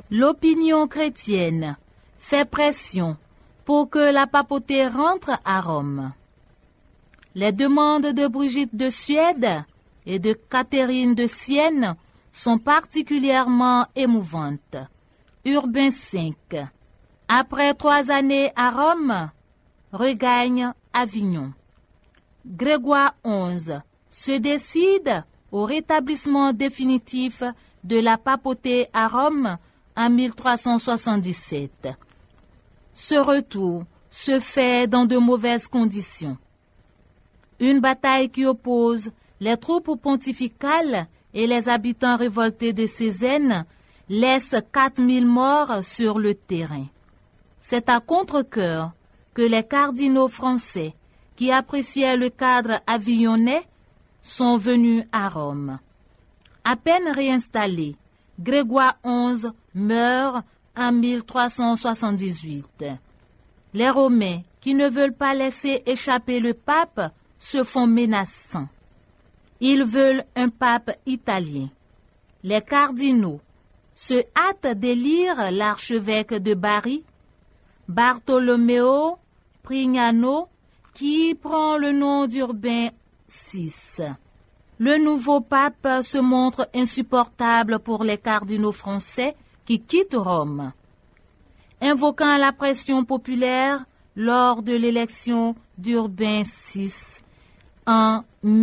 L'opinion chrétienne fait pression pour que la papauté rentre à Rome. Les demandes de Brigitte de Suède et de Catherine de Sienne sont particulièrement émouvantes. Urbain V, après 3 années à Rome, regagne Avignon. Grégoire XI se décide au rétablissement définitif de la papauté à Rome en 1377. Ce retour se fait dans de mauvaises conditions. Une bataille qui oppose les troupes pontificales et les habitants révoltés de Cézanne laisse 4000 morts sur le terrain. C'est à contre-cœur que les cardinaux français, qui appréciaient le cadre avignonnais, sont venus à Rome. À peine réinstallé, Grégoire XI meurt en 1378. Les Romains, qui ne veulent pas laisser échapper le pape, se font menaçants. Ils veulent un pape italien. Les cardinaux se hâtent d'élire l'archevêque de Bari, Bartolomeo Prignano, qui prend le nom d'Urbain VI. Le nouveau pape se montre insupportable pour les cardinaux français qui quittent Rome. Invoquant la pression populaire lors de l'élection d'Urbain VI en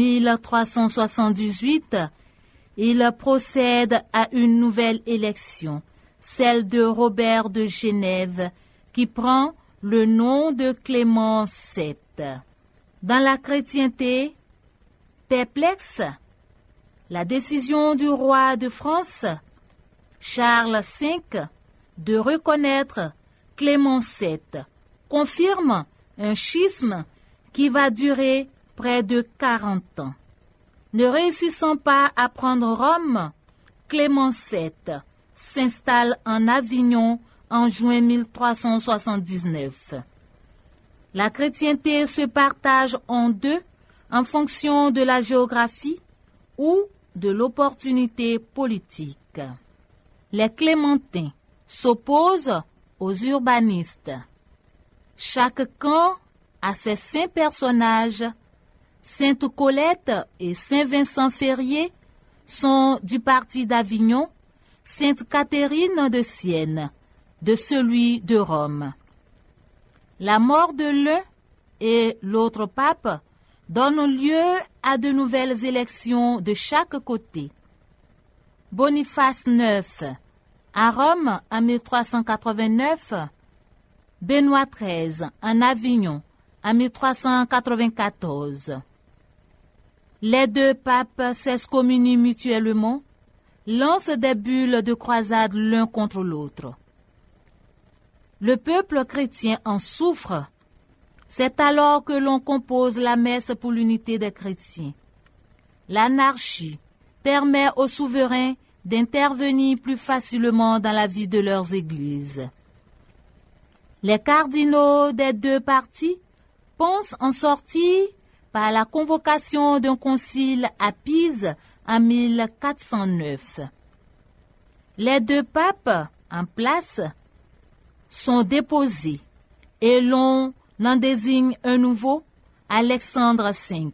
1378, il procède à une nouvelle élection, celle de Robert de Genève, qui prend le nom de Clément VII. Dans la chrétienté, perplexe, la décision du roi de France, Charles V, de reconnaître Clément VII confirme un schisme qui va durer près de 40 ans. Ne réussissant pas à prendre Rome, Clément VII s'installe en Avignon en juin 1379. La chrétienté se partage en deux en fonction de la géographie ou de l'opportunité politique. Les clémentins s'opposent aux urbanistes. Chaque camp a ses saints personnages. Sainte Colette et Saint Vincent Ferrier sont du parti d'Avignon, Sainte Catherine de Sienne, de celui de Rome. La mort de l'un et l'autre pape donne lieu à de nouvelles élections de chaque côté. Boniface IX, à Rome en 1389, Benoît XIII en Avignon en 1394. Les deux papes s'excommunient mutuellement, lancent des bulles de croisade l'un contre l'autre. Le peuple chrétien en souffre. C'est alors que l'on compose la messe pour l'unité des chrétiens. L'anarchie permet aux souverains d'intervenir plus facilement dans la vie de leurs églises. Les cardinaux des deux partis pensent en sortir par la convocation d'un concile à Pise en 1409. Les deux papes en place sont déposés et l'on en désigne un nouveau, Alexandre V.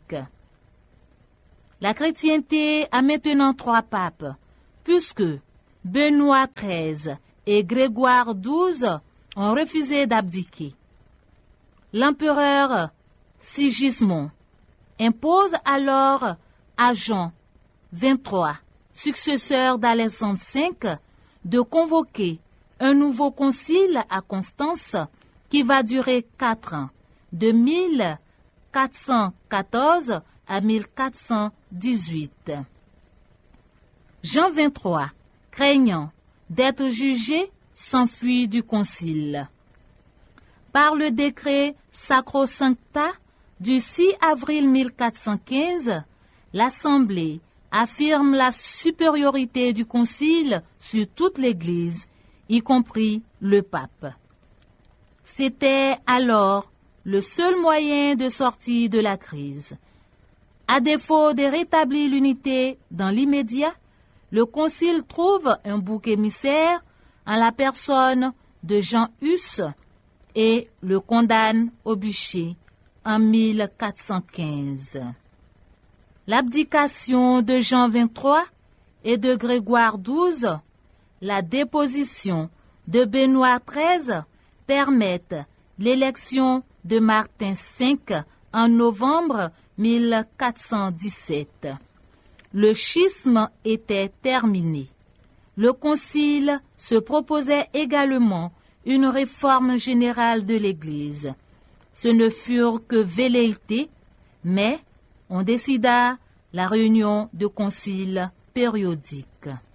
La chrétienté a maintenant 3 papes, puisque Benoît XIII et Grégoire XII ont refusé d'abdiquer. L'empereur Sigismond impose alors à Jean XXIII, successeur d'Alexandre V, de convoquer un nouveau concile à Constance qui va durer 4 ans, de 1414 à 1418. Jean XXIII, craignant d'être jugé, s'enfuit du concile. Par le décret Sacrosancta du 6 avril 1415, l'Assemblée affirme la supériorité du concile sur toute l'Église, y compris le pape. C'était alors le seul moyen de sortir de la crise. À défaut de rétablir l'unité dans l'immédiat, le concile trouve un bouc émissaire en la personne de Jean Hus et le condamne au bûcher en 1415. L'abdication de Jean XXIII et de Grégoire XII, la déposition de Benoît XIII permettent l'élection de Martin V en novembre 1417. Le schisme était terminé. Le concile se proposait également une réforme générale de l'Église. Ce ne furent que velléités, mais on décida la réunion de concile périodique.